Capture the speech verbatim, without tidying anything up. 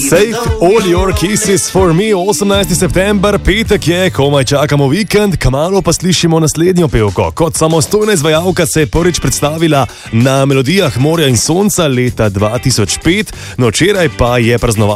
Save all your kisses for me, osemnajsti september, petek je, komaj čakamo vikend, kmalu pa slišimo naslednjo pevko. Kot samostojna izvajalka se je prvič predstavila na Melodijah morja in sonca leta dva tisoč pet, no včeraj pa je praznovala